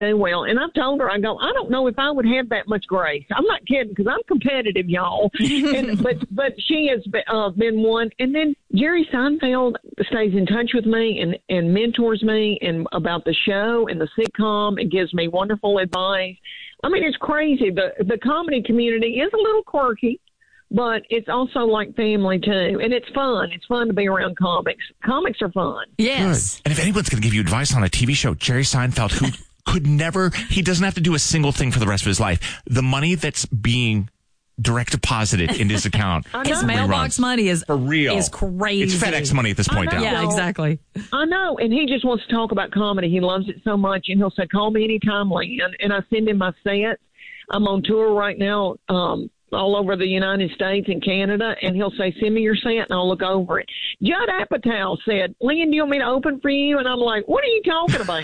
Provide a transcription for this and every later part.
well. And I've told her, I don't know if I would have that much grace. I'm not kidding, because I'm competitive, y'all. But she has been one. And then Jerry Seinfeld stays in touch with me and mentors me and about the show and the sitcom and gives me wonderful advice. I mean, it's crazy. The comedy community is a little quirky, but it's also like family, too. And it's fun. It's fun to be around comics. Comics are fun. Yes. Good. And if anyone's going to give you advice on a TV show, Jerry Seinfeld, who he doesn't have to do a single thing for the rest of his life. The money that's being direct deposited in his account. His mailbox money is for real. Is crazy. It's FedEx money at this point now. Yeah, exactly. I know. And he just wants to talk about comedy. He loves it so much. And he'll say, call me anytime, Lynn. And I send him my sets. I'm on tour right now, all over the United States and Canada, and he'll say, send me your set, and I'll look over it. Judd Apatow said, Lynn, do you want me to open for you? And I'm like, what are you talking about?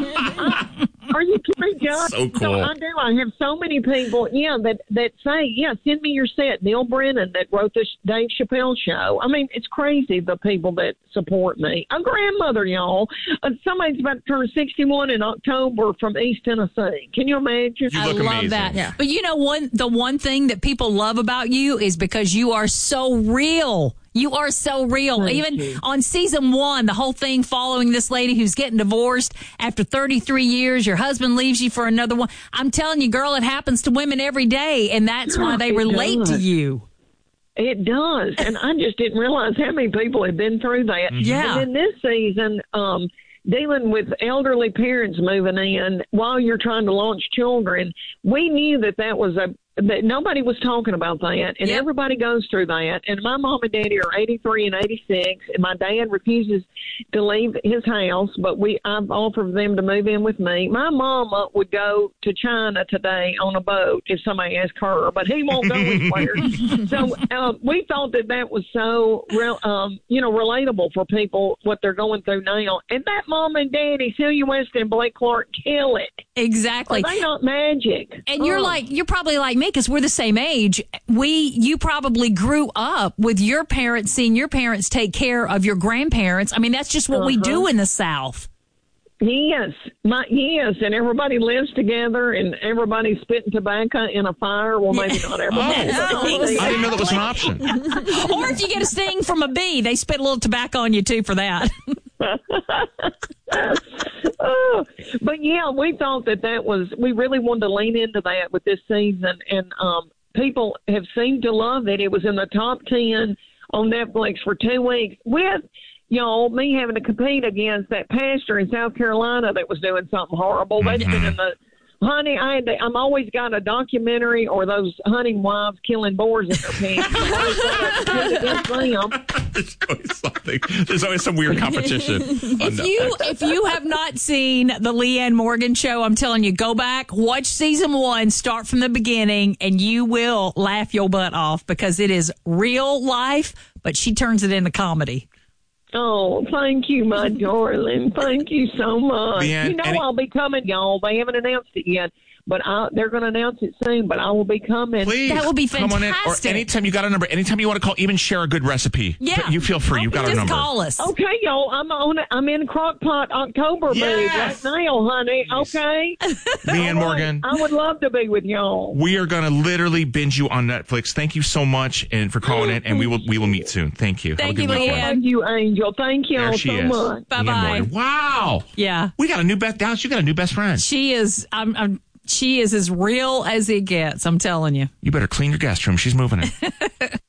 Are you kidding, Judd? So cool. So I do. I have so many people, that say, send me your set. Neil Brennan that wrote this Dave Chappelle show. I mean, it's crazy, the people that support me. A grandmother, y'all. Somebody's about to turn 61 in October from East Tennessee. Can you imagine? You look I love amazing. that. Yeah. But you know, the one thing that people love about you is because you are so real. You are so real. Thank Even you. on season 1, the whole thing following this lady who's getting divorced after 33 years, your husband leaves you for another one. I'm telling you, girl, it happens to women every day, and that's why they relate to you. It does. And I just didn't realize how many people have been through that. Yeah. And then this season, dealing with elderly parents moving in while you're trying to launch children, we knew that was that nobody was talking about that, and everybody goes through that. And my mom and daddy are 83 and 86, and my dad refuses to leave his house, but I've offered them to move in with me. My mama would go to China today on a boat if somebody asked her, but he won't go anywhere. So we thought that was so relatable for people, what they're going through now. And that mom and daddy, Celia West and Blake Clark, kill it. Exactly. Are they not magic? And you're probably like me, because we're the same age. You probably grew up with your parents, seeing your parents take care of your grandparents. I mean, that's just what we do in the South. Yes, and everybody lives together, and everybody's spitting tobacco in a fire. Well, maybe not everybody. I didn't know that was an option. Or if you get a sting from a bee, they spit a little tobacco on you too for that. But yeah, we thought we really wanted to lean into that with this season, and people have seemed to love it. It was in the top 10 on Netflix for 2 weeks with, me having to compete against that pastor in South Carolina that was doing something horrible. They'd been in the honey. I'm always got a documentary or those hunting wives killing boars in their pants. There's always some weird competition. If you have not seen the Leanne Morgan show, I'm telling you, go back, watch season 1, start from the beginning, and you will laugh your butt off because it is real life, but she turns it into comedy. Oh, thank you, my darling. Thank you so much. Leanne, I'll be coming, y'all. They haven't announced it yet, but they're going to announce it soon, but I will be coming. Please. That will be Come on in. Or anytime you got a number, anytime you want to call, even share a good recipe. Yeah. You feel free. You've got our number. Just call us. Okay, y'all. I'm in Crockpot October mood right now, honey. Okay? Leanne Morgan. I would love to be with y'all. We are going to literally binge you on Netflix. Thank you so much and for calling in, and we will meet soon. Thank you. Thank you, Leanne. Thank you, Angel. Thank you all There she so is. much. Bye-bye. Wow. Yeah. We got a new Dallas, you got a new best friend. She is. She is as real as it gets. I'm telling you. You better clean your guest room. She's moving it.